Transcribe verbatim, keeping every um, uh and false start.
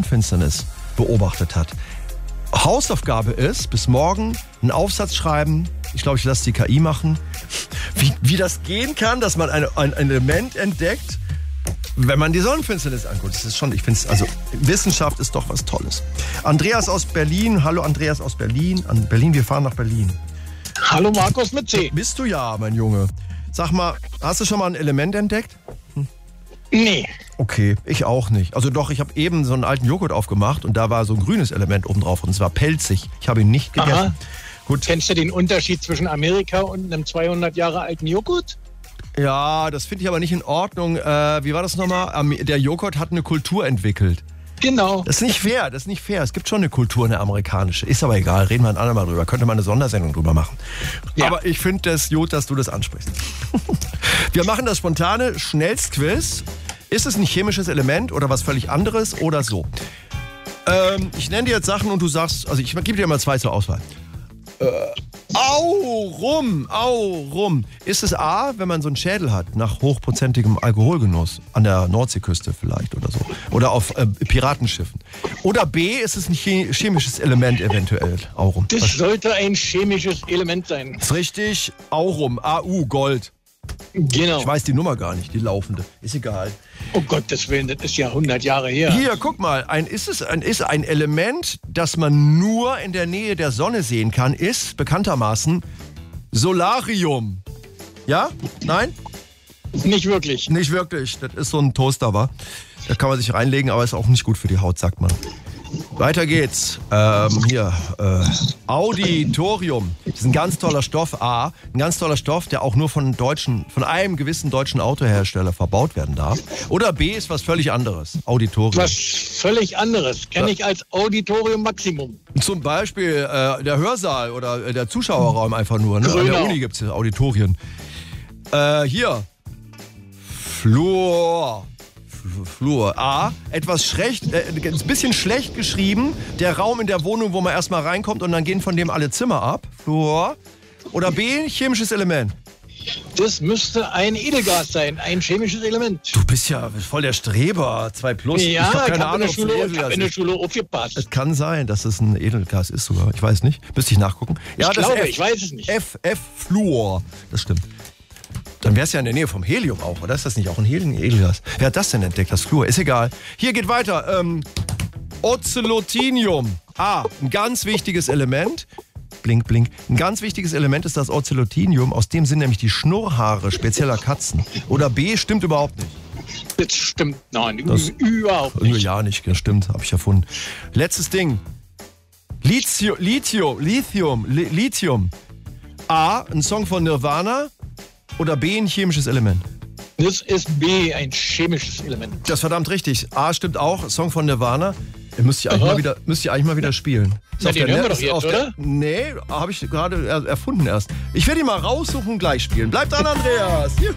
Sonnenfinsternis beobachtet hat. Hausaufgabe ist, bis morgen einen Aufsatz schreiben. Ich glaube, ich lasse die K I machen. Wie, wie das gehen kann, dass man eine, ein Element entdeckt, wenn man die Sonnenfinsternis anguckt. Das ist schon, ich finde es, also Wissenschaft ist doch was Tolles. Andreas aus Berlin. Hallo Andreas aus Berlin. An Berlin, wir fahren nach Berlin. Hallo Markus mit C. Bist du ja, mein Junge. Sag mal, hast du schon mal ein Element entdeckt? Hm. Nee. Okay, ich auch nicht. Also doch, ich habe eben so einen alten Joghurt aufgemacht und da war so ein grünes Element oben drauf und es war pelzig. Ich habe ihn nicht gegessen. Aha. Gut. Kennst du den Unterschied zwischen Amerika und einem zweihundert Jahre alten Joghurt? Ja, das finde ich aber nicht in Ordnung. Äh, wie war das nochmal? Der Joghurt hat eine Kultur entwickelt. Genau. Das ist nicht fair, das ist nicht fair. Es gibt schon eine Kultur, eine amerikanische. Ist aber egal, reden wir ein andermal drüber. Könnte man eine Sondersendung drüber machen. Ja. Aber ich finde das gut, dass du das ansprichst. Wir machen das spontane Schnellstquiz. Ist es ein chemisches Element oder was völlig anderes oder so? Ähm, ich nenne dir jetzt Sachen und du sagst, also ich gebe dir mal zwei zur Auswahl. Äh, au, rum, au, rum. Ist es A, wenn man so einen Schädel hat, nach hochprozentigem Alkoholgenuss, an der Nordseeküste vielleicht oder so, oder auf äh, Piratenschiffen. Oder B, ist es ein chemisches Element eventuell, au, rum. Das sollte ein chemisches Element sein. Ist richtig, au, rum, A U, Gold. Genau. Ich weiß die Nummer gar nicht, die laufende. Ist egal. Oh Gottes Willen, das ist ja hundert Jahre her. Hier, guck mal, ein, ist es ein, ist ein Element, das man nur in der Nähe der Sonne sehen kann, ist bekanntermaßen Solarium. Ja? Nein? Nicht wirklich. Nicht wirklich. Das ist so ein Toaster, wa? Da kann man sich reinlegen, aber ist auch nicht gut für die Haut, sagt man. Weiter geht's. Ähm, hier, äh, Auditorium. Das ist ein ganz toller Stoff. A, ein ganz toller Stoff, der auch nur von deutschen, von einem gewissen deutschen Autohersteller verbaut werden darf. Oder B ist was völlig anderes. Auditorium. Was völlig anderes. Kenne ich als Auditorium Maximum. Zum Beispiel äh, der Hörsaal oder äh, der Zuschauerraum einfach nur. Ne? An der Uni gibt's ja Auditorien. Äh, hier. Flur. Flur. A, etwas schlecht, äh, ein bisschen schlecht geschrieben. Der Raum in der Wohnung, wo man erstmal reinkommt und dann gehen von dem alle Zimmer ab. Flur. Oder B, chemisches Element. Das müsste ein Edelgas sein, ein chemisches Element. Du bist ja voll der Streber. zwei plus. Ja, ich habe keine ich hab Ahnung, in der Schule, ich hab in der Schule aufgepasst. Es kann sein, dass es ein Edelgas ist sogar. Ich weiß nicht. Müsste ich nachgucken. Ja, ich das glaube, F, ich weiß es nicht. F, F, Fluor. Das stimmt. Dann wäre es ja in der Nähe vom Helium auch, oder? Ist das nicht auch ein Helium? Edelgas? Wer hat das denn entdeckt? Das Fluor. Ist egal. Hier geht weiter. Ähm, Ozelotinium. A, ein ganz wichtiges Element. Blink, blink. Ein ganz wichtiges Element ist das Ozelotinium. Aus dem sind nämlich die Schnurrhaare spezieller Katzen. Oder B, stimmt überhaupt nicht. Das stimmt, nein, das überhaupt nicht. Ja, nicht, das stimmt, habe ich erfunden. Letztes Ding. Lithium, Lithium, Lithium, Lithium. A, ein Song von Nirvana. Oder B, ein chemisches Element? Das ist B, ein chemisches Element. Das ist verdammt richtig. A stimmt auch, Song von Nirvana. Müsst ihr eigentlich, mal wieder, müsst ihr eigentlich mal wieder spielen. Na, den hören wir doch jetzt, auf oder? Der, nee, habe ich gerade er, erfunden erst. Ich werde ihn mal raussuchen und gleich spielen. Bleibt dran, Andreas. Juhu.